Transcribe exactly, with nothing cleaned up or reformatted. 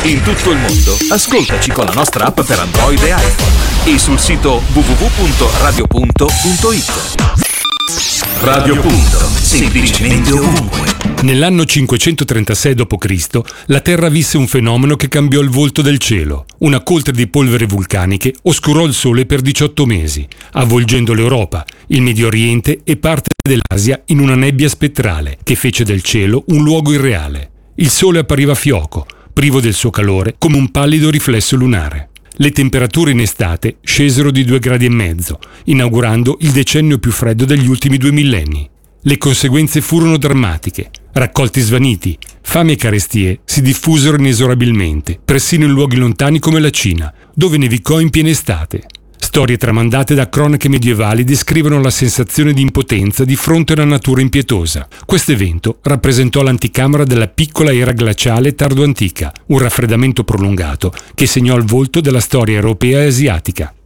in tutto il mondo, ascoltaci con la nostra app per Android e iPhone e sul sito w w w punto radio punto it. Radio Punto, semplicemente ovunque. Nell'anno cinquecentotrentasei dopo Cristo la Terra visse un fenomeno che cambiò il volto del cielo. Una coltre di polvere vulcaniche oscurò il Sole per diciotto mesi, avvolgendo l'Europa, il Medio Oriente e parte dell'Asia in una nebbia spettrale che fece del cielo un luogo irreale. Il Sole appariva fioco, privo del suo calore, come un pallido riflesso lunare. Le temperature in estate scesero di due gradi e mezzo, inaugurando il decennio più freddo degli ultimi due millenni. Le conseguenze furono drammatiche. Raccolti svaniti, fame e carestie si diffusero inesorabilmente, persino in luoghi lontani come la Cina, dove nevicò in piena estate. Storie tramandate da cronache medievali descrivono la sensazione di impotenza di fronte a una natura impietosa. Questo evento rappresentò l'anticamera della piccola era glaciale tardo-antica, un raffreddamento prolungato che segnò il volto della storia europea e asiatica.